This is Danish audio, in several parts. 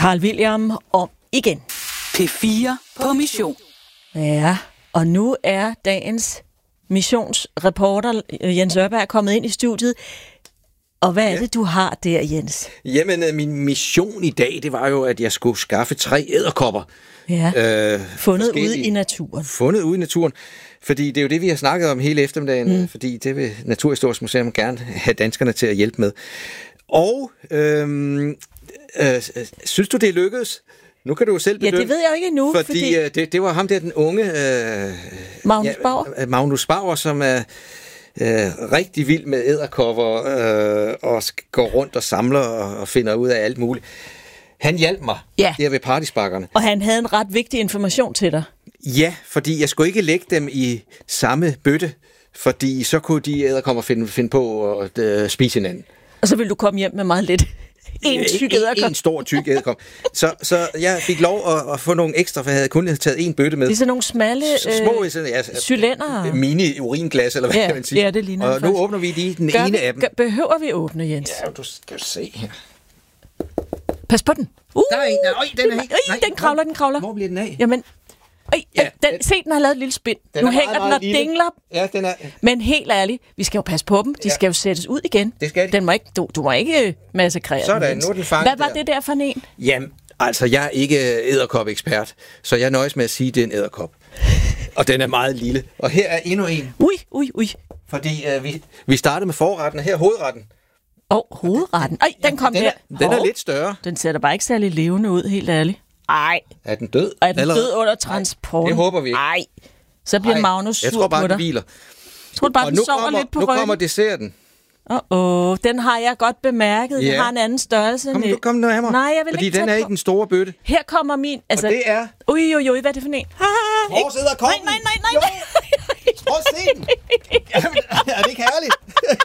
Carl William om igen. P4 på mission. Ja, og nu er dagens missionsreporter Jens Ørberg kommet ind i studiet. Og hvad er det, du har der, Jens? Jamen, min mission i dag, det var jo, at jeg skulle skaffe 3 edderkopper. Ja, fundet ude i naturen. Fundet ude i naturen. Fordi det er jo det, vi har snakket om hele eftermiddagen. Fordi det vil Naturhistorisk Museum gerne have danskerne til at hjælpe med. Og synes du, det er lykkedes? Nu kan du jo selv bedømme. Ja, det ved jeg jo ikke endnu. Fordi det var ham der, den unge Magnus Bauer. Magnus Bauer, som er rigtig vild med edderkopper og går rundt og samler og finder ud af alt muligt. Han hjalp mig der ved partyspakkerne. Og han havde en ret vigtig information til dig. Ja, fordi jeg skulle ikke lægge dem i samme bøtte, fordi så kunne de edderkopper finde på at spise hinanden. Og så ville du komme hjem med meget lidt. En tyk edderkop. En stor tyk edderkop. Så jeg fik lov at få nogle ekstra, for jeg havde kun taget en bøtte med. Det er sådan nogle smalle små cylindere. Mini-uringlas, eller hvad kan man sige. Ja, det ligner. Og nu åbner vi lige den ene af dem. Behøver vi åbne, Jens? Ja, du skal se her. Pas på den. Der er en. Den er helt... Den kravler. Hvor bliver den af? Jamen, se, den har lavet et lille spind. Nu hænger den og dingler. Ja, den er... Men helt ærligt, vi skal jo passe på dem. De skal jo sættes ud igen. Det skal de. Den må ikke, du må ikke massakrere sådan, den. nu er den fanget. Hvad var det der for en? Jamen, altså, jeg er ikke edderkop-ekspert, så jeg nøjes med at sige, at det er en edderkop. Og den er meget lille. Og her er endnu en. Ui. Fordi vi startede med forretten, og her er hovedretten. Hovedretten. Den kom der. Den er lidt større. Den ser da bare ikke særlig levende ud, helt ærligt. Ej. Er den død? Er den død under transport? Det håber vi ikke. Ej. Så bliver Magnus sur på dig. Jeg tror bare, den hviler. Jeg tror bare, den sover lidt på ryggen. Nu kommer desserten. Den har jeg godt bemærket. Den har en anden størrelse. Kom nu af mig. Nej, jeg vil fordi ikke den er ikke den store bøtte. Her kommer min. Altså, og det er... Ui, hvad er det for en? Vores edderkoppen. Nej. Prøv at se den. Er det ikke herligt?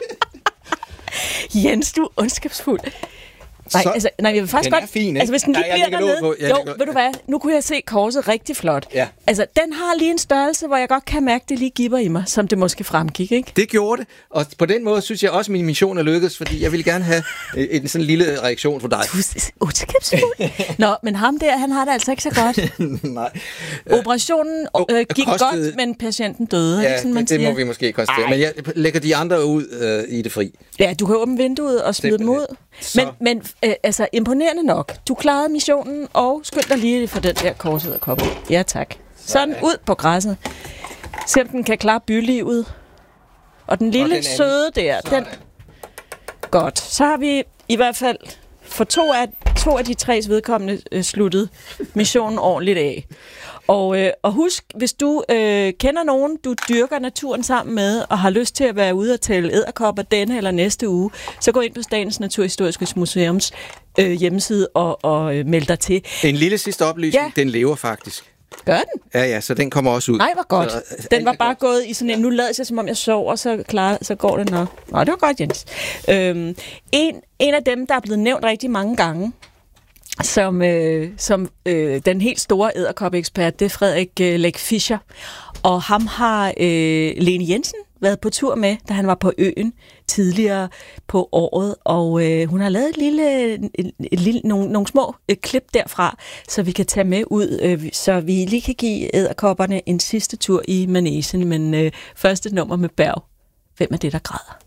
Jens, du er ondskabsfuld. Nej, jeg vil faktisk godt... Fin, ikke? Altså, hvis den lige bliver dernede... ved du hvad? Nu kunne jeg se korset rigtig flot. Ja. Altså, den har lige en størrelse, hvor jeg godt kan mærke, det lige gibber i mig, som det måske fremgik, ikke? Det gjorde det, og på den måde synes jeg også, at min mission er lykkedes, fordi jeg ville gerne have en sådan lille reaktion fra dig. Du er ondskabsfuld. Nå, men ham der, han har det altså ikke så godt. Nej. Operationen gik godt, men patienten døde. Ja, ikke sådan, man det må vi måske konstatere. Men jeg lægger de andre ud i det fri. Ja, du kan åbne vinduet og smide dem ud. Men altså, imponerende nok. Du klarede missionen, og skynd dig lige for den der korsederkop. Ja, tak. Sådan ud på græsset. Se om den kan klare bylivet. Og den lille søde der, den... Godt. Så har vi i hvert fald for to af de 3's vedkommende sluttet missionen ordentligt af. Og husk, hvis du kender nogen, du dyrker naturen sammen med, og har lyst til at være ude og tælle edderkopper denne eller næste uge, så gå ind på Statens Naturhistoriske Museums hjemmeside og meld dig til. En lille sidste oplysning, den lever faktisk. Gør den? Ja, så den kommer også ud. Nej, hvor godt. Den var bare gået i sådan en, nu lader jeg som om jeg sover, så går den nok. Nå, det var godt, Jens. En af dem, der er blevet nævnt rigtig mange gange, som den helt store edderkop-ekspert, det er Frederik Læk Fischer. Og ham har Lene Jensen været på tur med, da han var på øen tidligere på året, og hun har lavet nogle små klip derfra, så vi kan tage med ud, så vi lige kan give edderkopperne en sidste tur i manegen, men første nummer med Berg. Hvem er det, der græder?